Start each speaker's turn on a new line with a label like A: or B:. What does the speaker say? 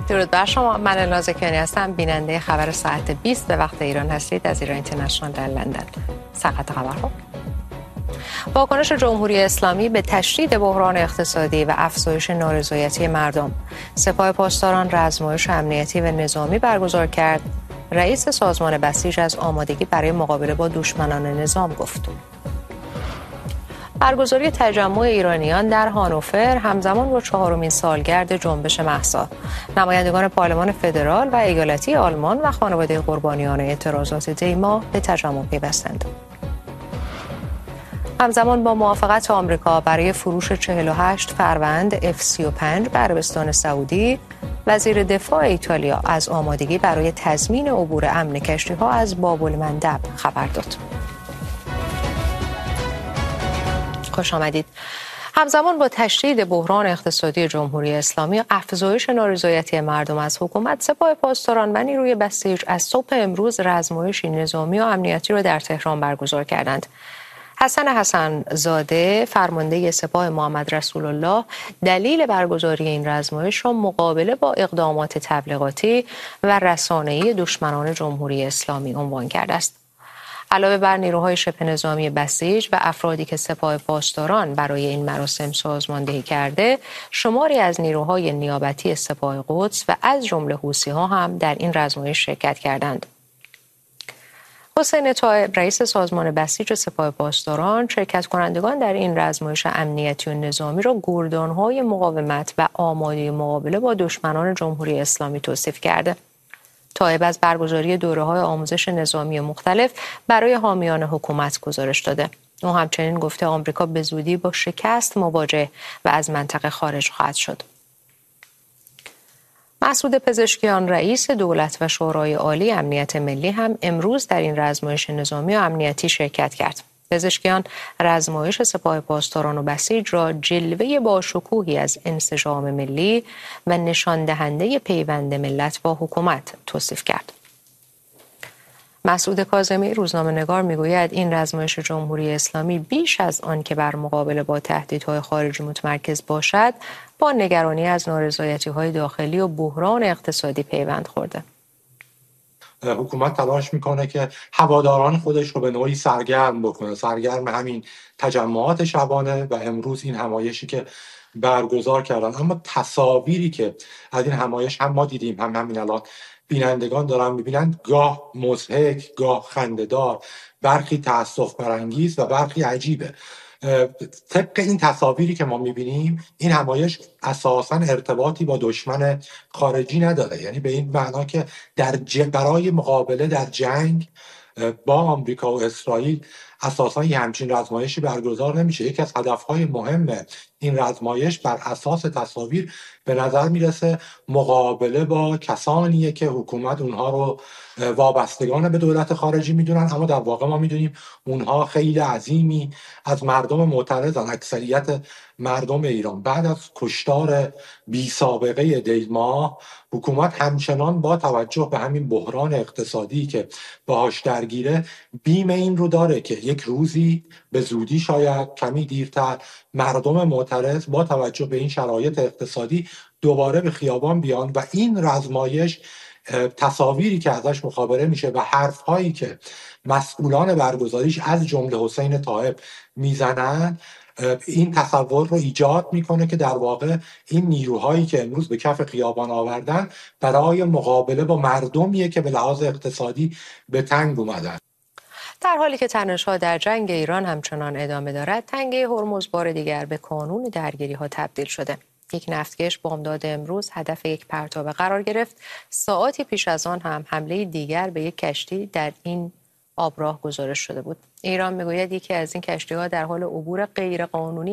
A: درود بر شما. من الناز کنی هستم، بیننده خبر ساعت 20 به وقت ایران هستید از ایران اینترنشنال در لندن. سرخط خبرها: واکنش جمهوری اسلامی به تشدید بحران اقتصادی و افزایش نارضایتی مردم. سپاه پاسداران رزمایش امنیتی و نظامی برگزار کرد. رئیس سازمان بسیج از آمادگی برای مقابله با دشمنان نظام گفت. برگزاری تجمع ایرانیان در هانوفر همزمان با 4مین سالگرد جنبش مهسا. نمایندگان پارلمان فدرال و ایالتی آلمان و خانواده قربانیان اعتراضات دیما به تجمع پیوستند. همزمان با موافقت آمریکا برای فروش 48 فروند F-35 به عربستان سعودی، وزیر دفاع ایتالیا از آمادگی برای تضمین عبور امن کشتی‌ها از باب المندب خبر داد. خوش آمدید. همزمان با تشدید بحران اقتصادی جمهوری اسلامی و افزایش نارضایتی مردم از حکومت، سپاه پاسداران و نیروی بسیج از صبح امروز رزمایشی نظامی و امنیتی را در تهران برگزار کردند. حسن زاده، فرمانده سپاه محمد رسول الله، دلیل برگزاری این رزمایش را مقابله با اقدامات تبلیغاتی و رسانه‌ای دشمنان جمهوری اسلامی عنوان کرده است. علاوه بر نیروهای شبه نظامی بسیج و افرادی که سپاه پاسداران برای این مراسم سازماندهی کرده، شماری از نیروهای نیابتی سپاه قدس و از جمله حوثی‌ها هم در این رزمایش شرکت کردند. حسین طایب، رئیس سازمان بسیج سپاه پاسداران، شرکت کنندگان در این رزمایش امنیتی و نظامی را گردان‌های مقاومت و آماده مقابله با دشمنان جمهوری اسلامی توصیف کرده. طایب از برگزاری دوره‌های آموزش نظامی مختلف برای حامیان حکومت گزارش داده. او همچنین گفته آمریکا به زودی با شکست مواجه و از منطقه خارج خواهد شد. مسعود پزشکیان، رئیس دولت و شورای عالی امنیت ملی، هم امروز در این رزمایش نظامی و امنیتی شرکت کرد. پزشکیان رزمایش سپاه پاسداران و بسیج را جلوه با شکوهی از انسجام ملی و نشان دهنده پیوند ملت با حکومت توصیف کرد. مسعود کاظمی، روزنامه‌نگار، میگوید این رزمایش جمهوری اسلامی بیش از آن که بر مقابله با تهدیدهای خارجی متمرکز باشد، با نگرانی از نارضایتی‌های داخلی و بحران اقتصادی پیوند خورده.
B: حکومت تلاش میکنه که هواداران خودش رو به نوعی سرگرم بکنه، سرگرم همین تجمعات شبانه و امروز این همایشی که برگزار کردن. اما تصاویری که از این همایش هم ما دیدیم، هم همین الان بینندگان دارن میبینند، گاه مضحک، گاه خنده‌دار، برخی تأسف برانگیز و برخی عجیبه. طبق این تصاویری که ما میبینیم، این همایش اساساً ارتباطی با دشمن خارجی نداره، یعنی به این معنا که برای مقابله در جنگ با آمریکا و اسرائیل اساساً یه همچین رزمایشی برگزار نمیشه. یکی از هدفهای مهم این رزمایش بر اساس تصاویر به نظر میرسه مقابله با کسانیه که حکومت اونها رو وابستگان به دولت خارجی میدونن، اما در واقع ما میدونیم اونها خیلی عظیمی از مردم معترضن، اکثریت مردم ایران. بعد از کشتار بی سابقه دیما، حکومت همچنان با توجه به همین بحران اقتصادی که باهاش درگیره، بیم این رو داره که یک روزی به زودی، شاید کمی دیرتر، مردم معترض با توجه به این شرایط اقتصادی دوباره به خیابان بیان و این رزمایش، تصاویری که ازش مخابره میشه و حرفهایی که مسئولان برگزاریش از جمله حسین طایب میزنن، این تصور رو ایجاد میکنه که در واقع این نیروهایی که امروز به کف خیابان آوردن برای مقابله با مردمیه که به لحاظ اقتصادی به تنگ اومدن.
A: در حالی که تنش‌ها در جنگ ایران همچنان ادامه دارد، تنگه هرمز بار دیگر به کانون درگیری‌ها تبدیل شده. یک نفتکش بامداد امروز هدف یک پرتابه قرار گرفت. ساعاتی پیش از آن هم حمله دیگر به یک کشتی در این آبراه گزارش شده بود. ایران میگوید یکی از این کشتی‌ها در حال عبور غیرقانونی